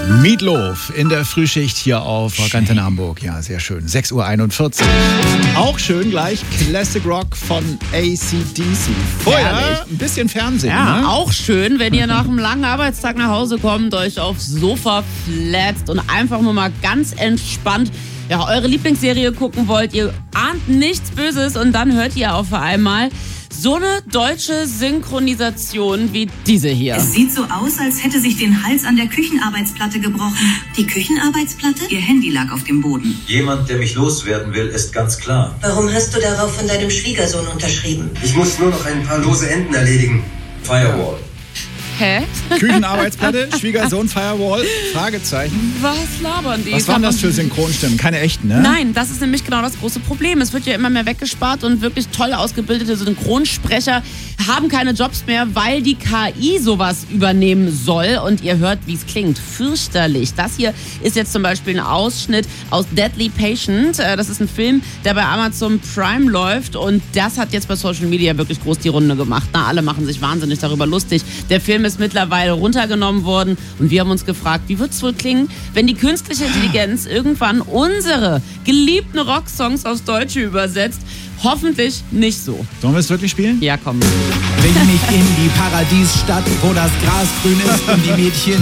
Meatloaf in der Frühschicht hier auf Rock Antenne Hamburg. Ja, sehr schön. 6.41 Uhr. Auch schön gleich Classic Rock von AC/DC. Vorher ein bisschen Fernsehen. Ja, ne? Auch schön, wenn ihr nach einem langen Arbeitstag nach Hause kommt, euch aufs Sofa flatzt und einfach nur mal ganz entspannt eure Lieblingsserie gucken wollt. Ihr ahnt nichts Böses und dann hört ihr auf einmal so eine deutsche Synchronisation wie diese hier. Es sieht so aus, als hätte sich den Hals an der Küchenarbeitsplatte gebrochen. Die Küchenarbeitsplatte? Ihr Handy lag auf dem Boden. Jemand, der mich loswerden will, ist ganz klar. Warum hast du darauf von deinem Schwiegersohn unterschrieben? Ich muss nur noch ein paar lose Enden erledigen. Firewall. Hä? Küchenarbeitsplatte, Schwiegersohn, Firewall, Fragezeichen. Was labern die? Was waren das für Synchronstimmen? Keine echten, ne? Nein, das ist nämlich genau das große Problem. Es wird ja immer mehr weggespart und wirklich toll ausgebildete Synchronsprecher haben keine Jobs mehr, weil die KI sowas übernehmen soll. Und ihr hört, wie es klingt. Fürchterlich. Das hier ist jetzt zum Beispiel ein Ausschnitt aus Deadly Patient. Das ist ein Film, der bei Amazon Prime läuft. Und das hat jetzt bei Social Media wirklich groß die Runde gemacht. Na, alle machen sich wahnsinnig darüber lustig. Der Film ist mittlerweile runtergenommen worden. Und wir haben uns gefragt, wie wird es wohl klingen, wenn die künstliche Intelligenz irgendwann unsere geliebten Rocksongs aufs Deutsche übersetzt? Hoffentlich nicht so. Sollen wir es wirklich spielen? Ja, komm. Bring mich in die Paradiesstadt, wo das Gras grün ist und die Mädchen